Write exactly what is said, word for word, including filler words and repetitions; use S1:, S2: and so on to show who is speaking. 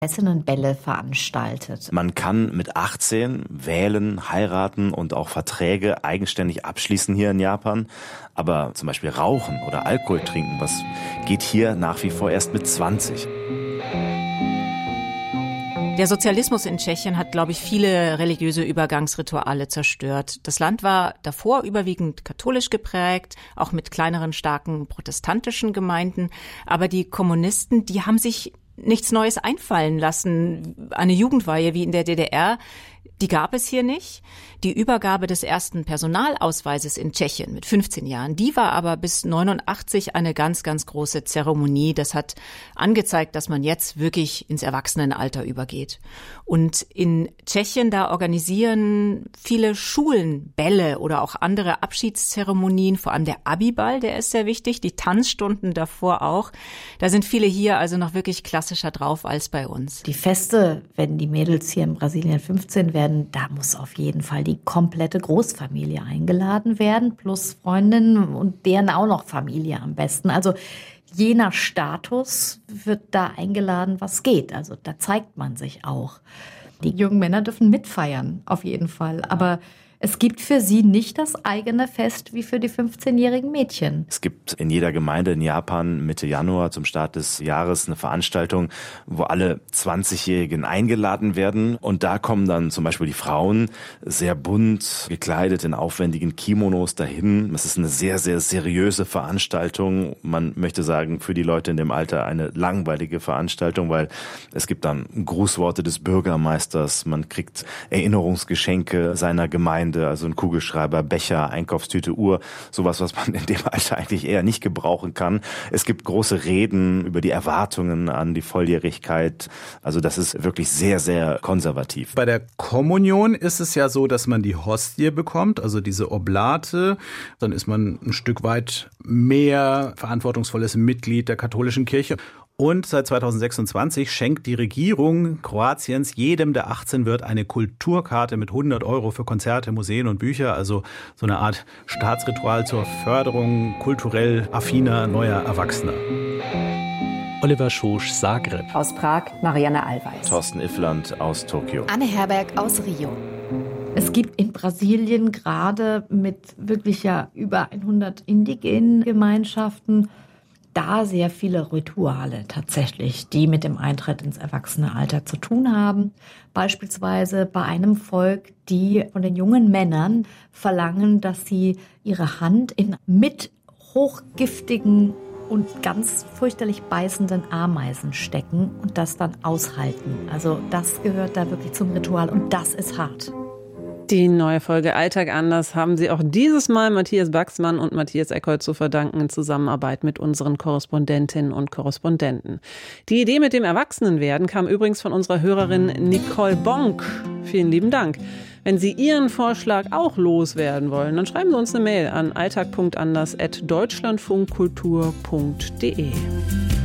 S1: Bälle veranstaltet.
S2: Man kann mit achtzehn wählen, heiraten und auch Verträge eigenständig abschließen hier in Japan. Aber zum Beispiel Rauchen oder Alkohol trinken, was geht hier nach wie vor erst mit zwanzig.
S3: Der Sozialismus in Tschechien hat, glaube ich, viele religiöse Übergangsrituale zerstört. Das Land war davor überwiegend katholisch geprägt, auch mit kleineren, starken protestantischen Gemeinden. Aber die Kommunisten, die haben sich nichts Neues einfallen lassen. Eine Jugendweihe wie in der D D R, die gab es hier nicht. Die Übergabe des ersten Personalausweises in Tschechien mit fünfzehn Jahren, die war aber bis neunundachtzig eine ganz, ganz große Zeremonie. Das hat angezeigt, dass man jetzt wirklich ins Erwachsenenalter übergeht. Und in Tschechien, da organisieren viele Schulen Bälle oder auch andere Abschiedszeremonien, vor allem der Abiball, der ist sehr wichtig, die Tanzstunden davor auch. Da sind viele hier also noch wirklich klassischer drauf als bei uns.
S1: Die Feste, wenn die Mädels hier in Brasilien fünfzehn werden, da muss auf jeden Fall die komplette Großfamilie eingeladen werden, plus Freundinnen und deren auch noch Familie am besten. Also je nach Status wird da eingeladen, was geht. Also da zeigt man sich auch. Die jungen Männer dürfen mitfeiern, auf jeden Fall. Aber es gibt für sie nicht das eigene Fest wie für die fünfzehnjährigen Mädchen.
S2: Es gibt in jeder Gemeinde in Japan Mitte Januar zum Start des Jahres eine Veranstaltung, wo alle zwanzigjährigen eingeladen werden. Und da kommen dann zum Beispiel die Frauen sehr bunt gekleidet in aufwendigen Kimonos dahin. Es ist eine sehr, sehr seriöse Veranstaltung. Man möchte sagen, für die Leute in dem Alter eine langweilige Veranstaltung, weil es gibt dann Grußworte des Bürgermeisters. Man kriegt Erinnerungsgeschenke seiner Gemeinde. Also ein Kugelschreiber, Becher, Einkaufstüte, Uhr, sowas, was man in dem Alter eigentlich eher nicht gebrauchen kann. Es gibt große Reden über die Erwartungen an die Volljährigkeit. Also das ist wirklich sehr, sehr konservativ.
S4: Bei der Kommunion ist es ja so, dass man die Hostie bekommt, also diese Oblate. Dann ist man ein Stück weit mehr verantwortungsvolles Mitglied der katholischen Kirche. Und seit zweitausendsechsundzwanzig schenkt die Regierung Kroatiens jedem, der achtzehn wird, eine Kulturkarte mit hundert Euro für Konzerte, Museen und Bücher. Also so eine Art Staatsritual zur Förderung kulturell affiner neuer Erwachsener.
S5: Oliver Schosch, Zagreb.
S6: Aus Prag, Marianne Allweis.
S2: Thorsten Iffland aus Tokio.
S7: Anne Herberg aus Rio.
S1: Es gibt in Brasilien gerade mit wirklich ja über hundert indigenen Gemeinschaften da sehr viele Rituale tatsächlich, die mit dem Eintritt ins Erwachsenealter zu tun haben. Beispielsweise bei einem Volk, die von den jungen Männern verlangen, dass sie ihre Hand in mit hochgiftigen und ganz fürchterlich beißenden Ameisen stecken und das dann aushalten. Also das gehört da wirklich zum Ritual und das ist hart.
S8: Die neue Folge Alltag anders haben Sie auch dieses Mal Matthias Baxmann und Matthias Eckholt zu verdanken in Zusammenarbeit mit unseren Korrespondentinnen und Korrespondenten. Die Idee mit dem Erwachsenenwerden kam übrigens von unserer Hörerin Nicole Bonk. Vielen lieben Dank. Wenn Sie Ihren Vorschlag auch loswerden wollen, dann schreiben Sie uns eine Mail an alltag punkt anders at deutschlandfunkkultur punkt de.